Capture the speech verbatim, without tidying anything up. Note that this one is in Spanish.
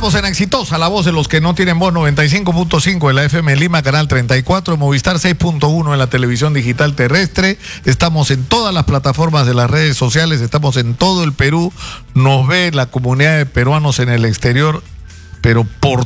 Estamos en Exitosa, la voz de los que no tienen voz, noventa y cinco punto cinco de la F M Lima, canal treinta y cuatro, Movistar seis punto uno en la televisión digital terrestre. Estamos en todas las plataformas de las redes sociales, estamos en todo el Perú. Nos ve la comunidad de peruanos en el exterior, pero por